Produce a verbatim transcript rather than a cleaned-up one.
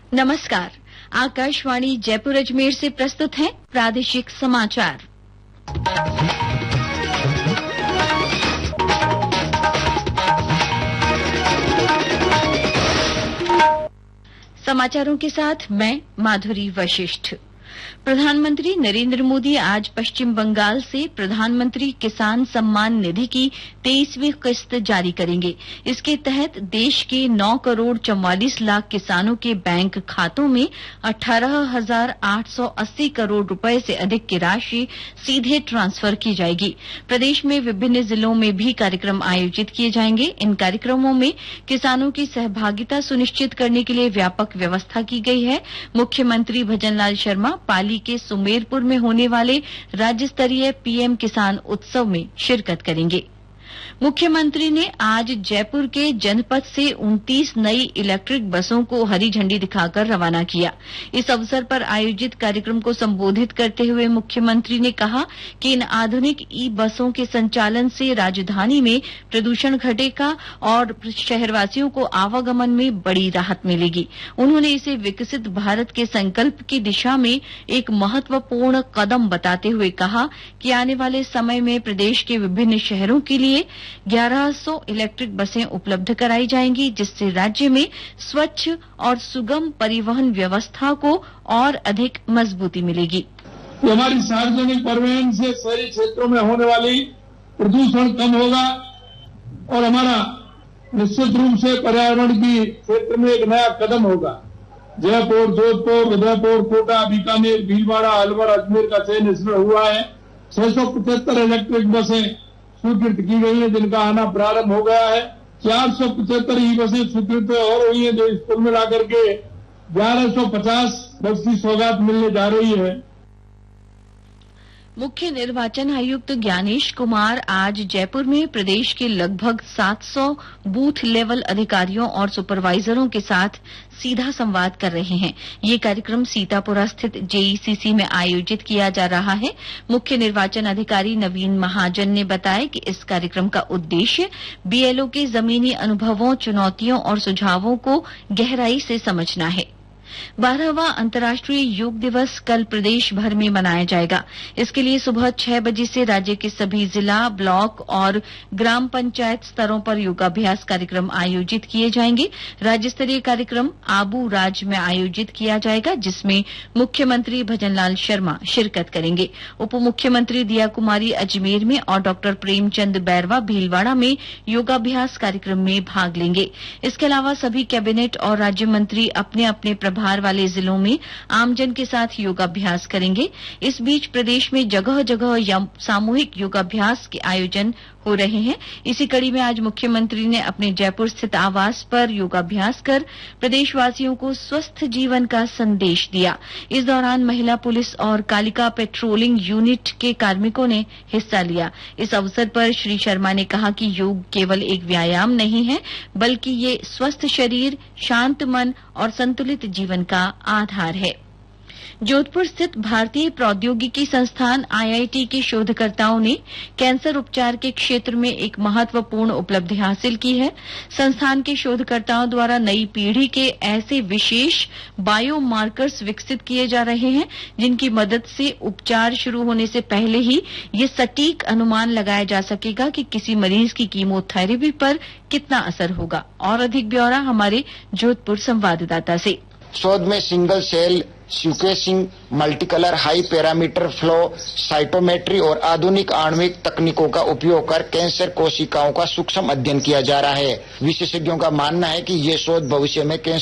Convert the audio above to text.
नमस्कार। आकाशवाणी जयपुर अजमेर से प्रस्तुत हैं प्रादेशिक समाचार। समाचारों के साथ मैं माधुरी वशिष्ठ। प्रधानमंत्री नरेंद्र मोदी आज पश्चिम बंगाल से प्रधानमंत्री किसान सम्मान निधि की तेईसवीं किस्त जारी करेंगे। इसके तहत देश के नौ करोड़ चौवालीस लाख किसानों के बैंक खातों में अठारह हजार आठ सौ अस्सी करोड़ रुपए से अधिक की राशि सीधे ट्रांसफर की जाएगी। प्रदेश में विभिन्न जिलों में भी कार्यक्रम आयोजित किए जाएंगे। इन कार्यक्रमों में किसानों की सहभागिता सुनिश्चित करने के लिए व्यापक व्यवस्था की गई है। मुख्यमंत्री भजनलाल शर्मा पाली के सुमेरपुर में होने वाले राज्य स्तरीय पीएम किसान उत्सव में शिरकत करेंगे। मुख्यमंत्री ने आज जयपुर के जनपथ से उनतीस नई इलेक्ट्रिक बसों को हरी झंडी दिखाकर रवाना किया। इस अवसर पर आयोजित कार्यक्रम को संबोधित करते हुए मुख्यमंत्री ने कहा कि इन आधुनिक ई बसों के संचालन से राजधानी में प्रदूषण घटेगा और शहरवासियों को आवागमन में बड़ी राहत मिलेगी। उन्होंने इसे विकसित भारत के संकल्प की दिशा में एक महत्वपूर्ण कदम बताते हुए कहा कि आने वाले समय में प्रदेश के विभिन्न शहरों के लिए ग्यारह सौ इलेक्ट्रिक बसें उपलब्ध कराई जाएंगी, जिससे राज्य में स्वच्छ और सुगम परिवहन व्यवस्था को और अधिक मजबूती मिलेगी। तो हमारी सार्वजनिक परिवहन से शहरी क्षेत्रों में होने वाली प्रदूषण कम होगा और हमारा निश्चित रूप से पर्यावरण की क्षेत्र में एक नया कदम होगा। जयपुर, जोधपुर, उदयपुर, कोटा, बीकानेर, भीलवाड़ा, अलवर, अजमेर का चयन इसमें हुआ है। छह सौ पचहत्तर इलेक्ट्रिक बसें स्वीकृत की गई है, जिनका आना प्रारंभ हो गया है। चार सौ पचहत्तर ई बसें स्वीकृत और हुई है, जो इस कुल मिलाकर के ग्यारह सौ पचास बस की सौगात मिलने जा रही है। मुख्य निर्वाचन आयुक्त ज्ञानेश कुमार आज जयपुर में प्रदेश के लगभग सात सौ बूथ लेवल अधिकारियों और सुपरवाइजरों के साथ सीधा संवाद कर रहे हैं। ये कार्यक्रम सीतापुरा स्थित जेईसीसी में आयोजित किया जा रहा है। मुख्य निर्वाचन अधिकारी नवीन महाजन ने बताया कि इस कार्यक्रम का उद्देश्य बीएलओ के जमीनी अनुभवों, चुनौतियों और सुझावों को गहराई से समझना है। बारहवां अंतर्राष्ट्रीय योग दिवस कल प्रदेश भर में मनाया जाएगा। इसके लिए सुबह छह बजे से राज्य के सभी जिला, ब्लॉक और ग्राम पंचायत स्तरों पर योगाभ्यास कार्यक्रम आयोजित किए जाएंगे। राज्य स्तरीय कार्यक्रम आबू राज में आयोजित किया जाएगा, जिसमें मुख्यमंत्री भजनलाल शर्मा शिरकत करेंगे। उप मुख्यमंत्री दिया कुमारी अजमेर में और डॉक्टर प्रेमचंद बैरवा भीलवाड़ा में योगाभ्यास कार्यक्रम में भाग लेंगे। इसके अलावा सभी कैबिनेट और राज्य मंत्री अपने अपने प्रभार वाले जिलों में आमजन के साथ योगाभ्यास करेंगे। इस बीच प्रदेश में जगह जगह सामूहिक योगाभ्यास के आयोजन हो रहे हैं। इसी कड़ी में आज मुख्यमंत्री ने अपने जयपुर स्थित आवास पर योगाभ्यास कर प्रदेशवासियों को स्वस्थ जीवन का संदेश दिया। इस दौरान महिला पुलिस और कालिका पेट्रोलिंग यूनिट के कार्मिकों ने हिस्सा लिया। इस अवसर पर श्री शर्मा ने कहा कि योग केवल एक व्यायाम नहीं है, बल्कि ये स्वस्थ शरीर, शांत मन और संतुलित जीवन का आधार है। जोधपुर स्थित भारतीय प्रौद्योगिकी संस्थान आईआईटी के शोधकर्ताओं ने कैंसर उपचार के क्षेत्र में एक महत्वपूर्ण उपलब्धि हासिल की है। संस्थान के शोधकर्ताओं द्वारा नई पीढ़ी के ऐसे विशेष बायोमार्कर्स विकसित किए जा रहे हैं, जिनकी मदद से उपचार शुरू होने से पहले ही ये सटीक अनुमान लगाया जा सकेगा कि किसी मरीज की कीमोथेरेपी पर कितना असर होगा। और अधिक ब्यौरा हमारे जोधपुर संवाददाता से। शोध में single cell sequencing, multi colour high parameter flow cytometry और आधुनिक आणविक तकनीकों का उपयोग कर कैंसर कोशिकाओं का सूक्ष्म अध्ययन किया जा रहा है। विशेषज्ञों का मानना है कि ये शोध भविष्य में कैंसर